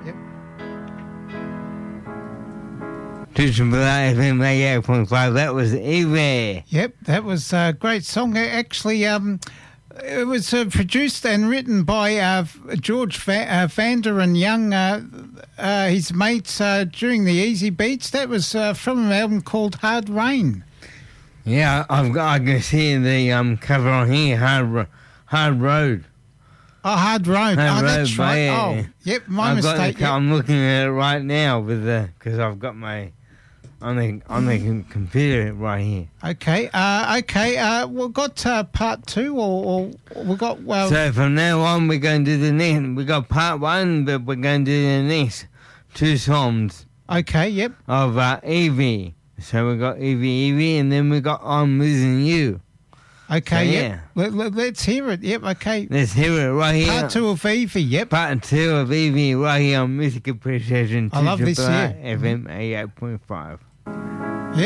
Yep. FM 88.5. That was Evie. Yep, that was a great song. Actually, it was produced and written by George Vander and Young, his mates, during the Easy Beats. That was from an album called Hard Rain. Yeah, I can see the cover on here, Hard Road. Oh, Hard Road. That's right. Yeah. Oh, yep, my mistake. Yep. I'm looking at it right now because I've got my on the computer right here. Okay. We've got part two, or we got So from now on, we're going to do the next. We got part one, but we're going to do the next two songs. Okay. Yep. Of Evie. So we got Evie, and then we got I'm Losing You. Okay, so, yep. Yeah. Let's hear it. Yep, okay. Let's hear it right here. Part two of Evie, yep. Part two of Evie right here on Music Appreciation. I love this, yeah. FM 88.5.